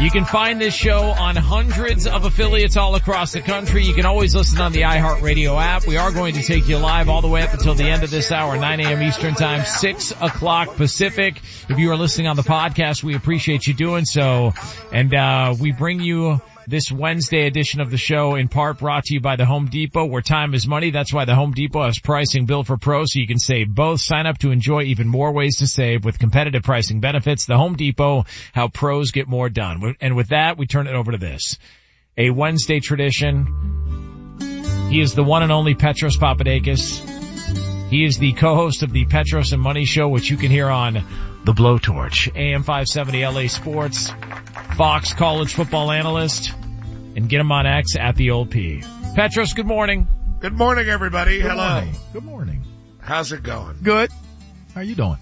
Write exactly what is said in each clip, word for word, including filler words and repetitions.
You can find this show on hundreds of affiliates all across the country. You can always listen on the iHeartRadio app. We are going to take you live all the way up until the end of this hour, nine a.m. Eastern Time, six o'clock Pacific. If you are listening on the podcast, we appreciate you doing so. And uh we bring you this Wednesday edition of the show in part brought to you by the Home Depot, where time is money. That's why the Home Depot has pricing built for pros, so you can save both. Sign up to enjoy even more ways to save with competitive pricing benefits. The Home Depot, how pros get more done. And with that, we turn it over to this. A Wednesday tradition. He is the one and only Petros Papadakis. He is the co-host of the Petros and Money Show, which you can hear on The Blowtorch, A M five seventy L A Sports, Fox college football analyst, and get him on X at the old P. Petros, good morning. Good morning, everybody. Good Hello. Morning. Good morning. How's it going? Good. How you doing?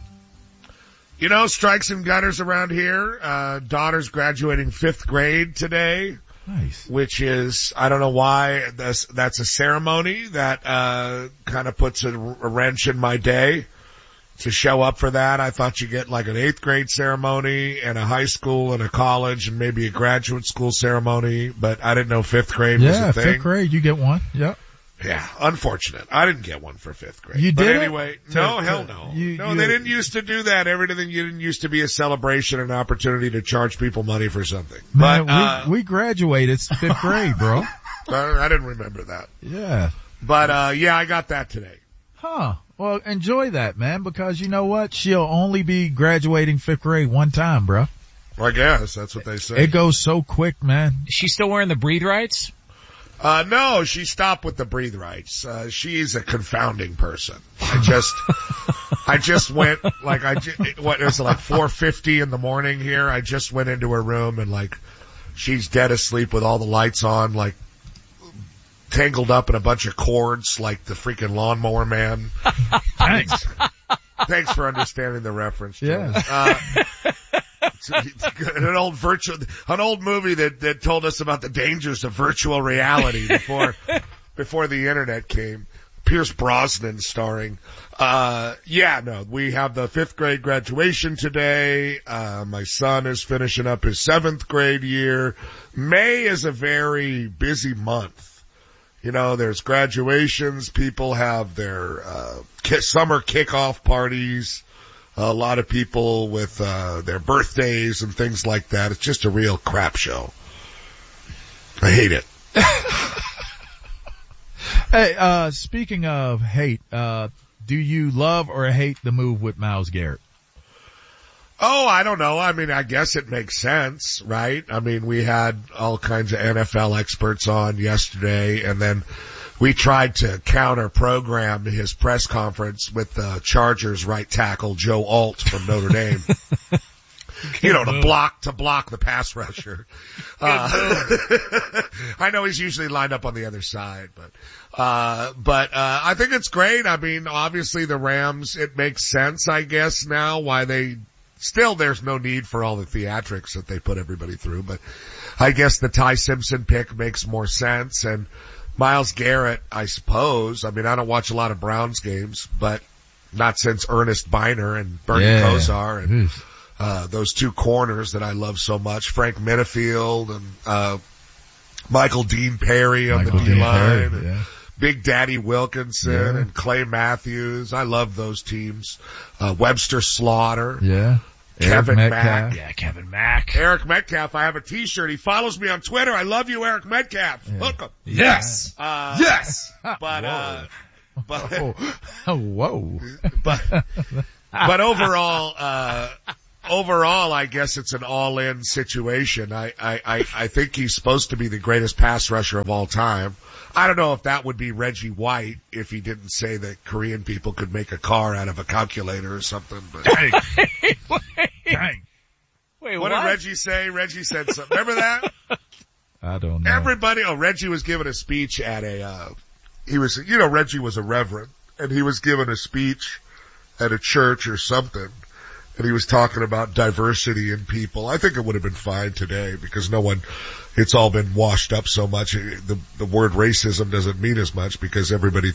You know, strikes and gutters around here. Uh, daughter's graduating fifth grade today. Nice. Which is, I don't know why, that's, that's a ceremony that uh kind of puts a, a wrench in my day. To show up for that, I thought you get like an eighth grade ceremony and a high school and a college and maybe a graduate school ceremony, but I didn't know fifth grade yeah, was a thing. Yeah, fifth grade, you get one. Yep. Yeah, unfortunate. I didn't get one for fifth grade. You but did? anyway, To, no, to, hell no. You, no, you, they didn't used to do that. Everything you didn't used to be a celebration, an opportunity to charge people money for something. Man, but, uh, we, we graduated fifth grade, bro. I didn't remember that. Yeah. But, uh, yeah, I got that today. Huh. Well, enjoy that, man, because you know what? She'll only be graduating fifth grade one time, bro. Well, I guess that's what they say. It goes so quick, man. Is she still wearing the breathe rights? Uh, no, she stopped with the breathe rights. Uh, she's a confounding person. I just, I just went, like, I, just, what is it, like four fifty in the morning here? I just went into her room and, like, she's dead asleep with all the lights on, like, tangled up in a bunch of cords like the freaking Lawnmower Man. Thanks. Thanks for understanding the reference. Yeah. Uh, an old virtual, an old movie that, that told us about the dangers of virtual reality before, before the internet came. Pierce Brosnan starring. Uh, yeah, no, we have the fifth grade graduation today. Uh, my son is finishing up his seventh grade year. May is a very busy month. You know, there's graduations, people have their, uh, ki- summer kickoff parties, a lot of people with, uh, their birthdays and things like that. It's just a real crap show. I hate it. Hey, uh, speaking of hate, uh, do you love or hate the move with Myles Garrett? Oh, I don't know. I mean, I guess it makes sense, right? I mean, we had all kinds of N F L experts on yesterday, and then we tried to counter program his press conference with the Chargers right tackle Joe Alt from Notre Dame. You know, to block, to block the pass rusher. Uh, I know he's usually lined up on the other side, but, uh, but, uh, I think it's great. I mean, obviously the Rams, it makes sense, I guess, now why they, still there's no need for all the theatrics that they put everybody through, but I guess the Ty Simpson pick makes more sense. And Myles Garrett, I suppose, I mean, I don't watch a lot of Browns games, but not since Ernest Biner and Bernie yeah. Kosar and, uh, those two corners that I love so much, Frank Minifield and, uh, Michael Dean Perry on Michael the Dean D-line. Perry, yeah. Big Daddy Wilkinson yeah. and Clay Matthews. I love those teams. Uh, Webster Slaughter. Yeah. Kevin Metcalf. Mack. Yeah, Kevin Mack. Eric Metcalf. I have a t-shirt. He follows me on Twitter. I love you, Eric Metcalf. Yeah. Hook him. Yes. Uh, yes. But, uh, but, oh, whoa. but, but overall, uh, overall, I guess it's an all-in situation. I, I, I, I think he's supposed to be the greatest pass rusher of all time. I don't know if that would be Reggie White if he didn't say that Korean people could make a car out of a calculator or something. But Dang. Wait, Dang. Wait, what, what did Reggie say? Reggie said something. Remember that? I don't know. Everybody, oh, Reggie was giving a speech at a, uh, he was, you know, Reggie was a reverend, and he was giving a speech at a church or something. And he was talking about diversity in people. I think it would have been fine today because no one, it's all been washed up so much. The, the word racism doesn't mean as much because everybody